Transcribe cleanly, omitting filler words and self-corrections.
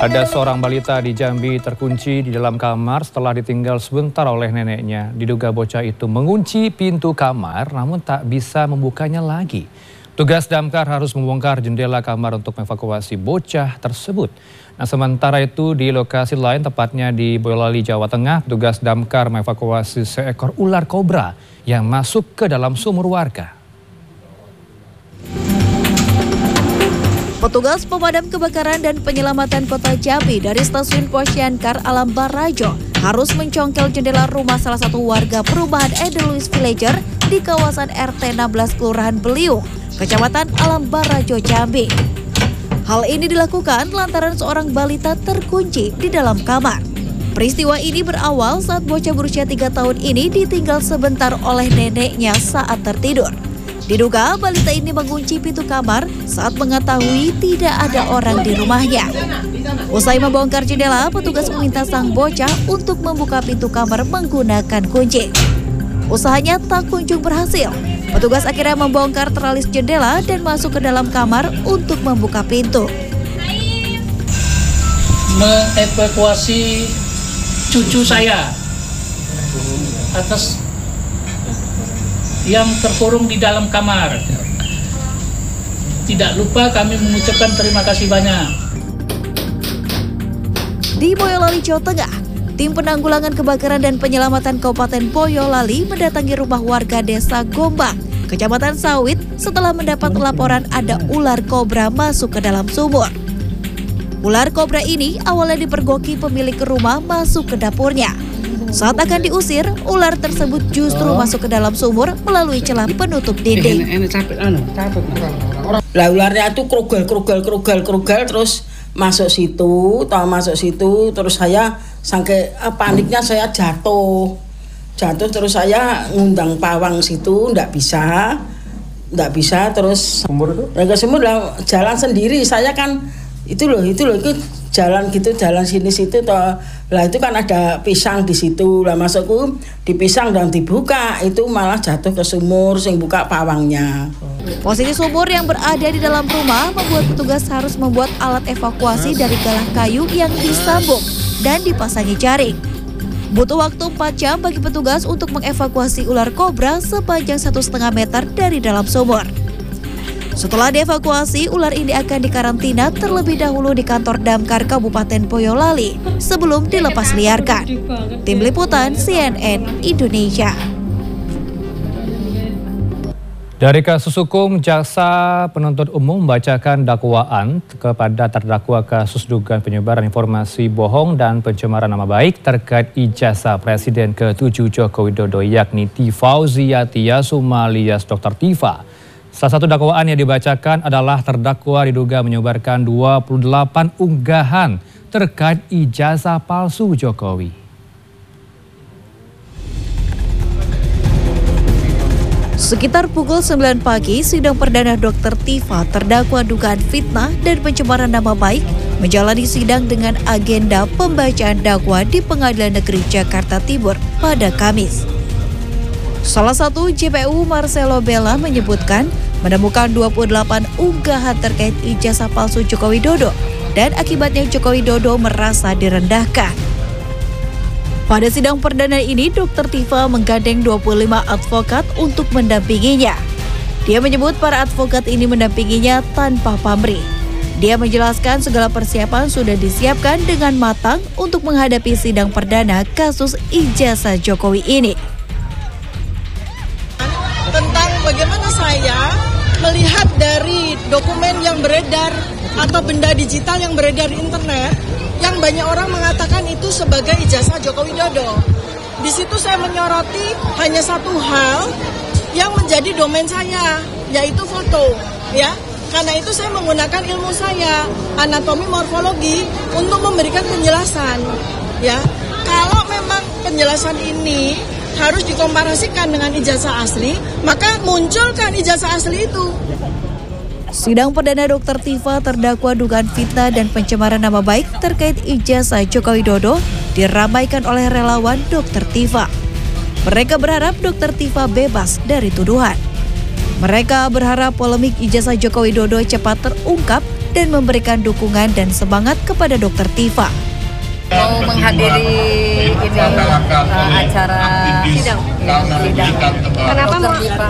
Ada seorang balita di Jambi terkunci di dalam kamar setelah ditinggal sebentar oleh neneknya. Diduga bocah itu mengunci pintu kamar namun tak bisa membukanya lagi. Tugas damkar harus membongkar jendela kamar untuk mengevakuasi bocah tersebut. Nah, sementara itu di lokasi lain tepatnya di Boyolali, Jawa Tengah, tugas damkar mengevakuasi seekor ular kobra yang masuk ke dalam sumur warga. Petugas pemadam kebakaran dan penyelamatan Kota Jambi dari Stasiun Posyandu Alam Barajo harus mencongkel jendela rumah salah satu warga perumahan Edelweiss Villager di kawasan RT 16 Kelurahan Beliung, Kecamatan Alam Barajo, Jambi. Hal ini dilakukan lantaran seorang balita terkunci di dalam kamar. Peristiwa ini berawal saat bocah berusia 3 tahun ini ditinggal sebentar oleh neneknya saat tertidur. Diduga balita ini mengunci pintu kamar saat mengetahui tidak ada orang di rumahnya. Usai membongkar jendela, petugas meminta sang bocah untuk membuka pintu kamar menggunakan kunci. Usahanya tak kunjung berhasil. Petugas akhirnya membongkar teralis jendela dan masuk ke dalam kamar untuk membuka pintu. Mengevakuasi cucu saya atas yang terkurung di dalam kamar. Tidak lupa kami mengucapkan terima kasih banyak. Di Boyolali, Jawa Tengah, tim penanggulangan kebakaran dan penyelamatan Kabupaten Boyolali mendatangi rumah warga Desa Gombang, Kecamatan Sawit setelah mendapat laporan ada ular kobra masuk ke dalam sumur. Ular kobra ini awalnya dipergoki pemilik rumah masuk ke dapurnya. Saat akan diusir, ular tersebut justru masuk ke dalam sumur melalui celah penutup dinding. Lah ularnya itu krugal terus masuk situ terus saya sampai paniknya saya jatuh terus saya ngundang pawang situ nggak bisa terus sumur itu ke sumur lah jalan sendiri saya kan itu jalan sini situ toh. Lah itu kan ada pisang di situ. Lah masukku di pisang dan dibuka itu malah jatuh ke sumur sing buka pawangnya. Posisi sumur yang berada di dalam rumah membuat petugas harus membuat alat evakuasi dari galah kayu yang disambung dan dipasangi jaring. Butuh waktu 4 jam bagi petugas untuk mengevakuasi ular kobra sepanjang 1,5 meter dari dalam sumur. Setelah dievakuasi, ular ini akan dikarantina terlebih dahulu di kantor damkar Kabupaten Boyolali sebelum dilepas liarkan. Tim Liputan CNN Indonesia. Dari kasus hukum, jaksa penuntut umum membacakan dakwaan kepada terdakwa kasus dugaan penyebaran informasi bohong dan pencemaran nama baik terkait ijazah Presiden ke-7 Joko Widodo yakni Tifauziatia Suma alias Dr. Tifa. Salah satu dakwaan yang dibacakan adalah terdakwa diduga menyebarkan 28 unggahan terkait ijazah palsu Jokowi. Sekitar pukul 9 pagi, sidang perdana Dr. Tifa terdakwa dugaan fitnah dan pencemaran nama baik menjalani sidang dengan agenda pembacaan dakwa di Pengadilan Negeri Jakarta Timur pada Kamis. Salah satu JPU Marcelo Bella menyebutkan menemukan 28 unggahan terkait ijazah palsu Joko Widodo dan akibatnya Joko Widodo merasa direndahkan. Pada sidang perdana ini, Dr. Tifa menggandeng 25 advokat untuk mendampinginya. Dia menyebut para advokat ini mendampinginya tanpa pamrih. Dia menjelaskan segala persiapan sudah disiapkan dengan matang untuk menghadapi sidang perdana kasus ijazah Jokowi ini. Tentang bagaimana saya melihat dari dokumen yang beredar atau benda digital yang beredar di internet yang banyak orang mengatakan itu sebagai ijazah Joko Widodo. Di situ saya menyoroti hanya satu hal yang menjadi domain saya, yaitu foto, ya. Karena itu saya menggunakan ilmu saya, anatomi morfologi untuk memberikan penjelasan, ya. Kalau memang penjelasan ini harus dikomparasikan dengan ijazah asli, maka munculkan ijazah asli itu. Sidang perdana Dr. Tifa terdakwa dugaan fitnah dan pencemaran nama baik terkait ijazah Joko Widodo diramaikan oleh relawan Dr. Tifa. Mereka berharap Dr. Tifa bebas dari tuduhan. Mereka berharap polemik ijazah Joko Widodo cepat terungkap dan memberikan dukungan dan semangat kepada Dr. Tifa. Mau menghadiri acara sidang. Kenapa Dr. Tifa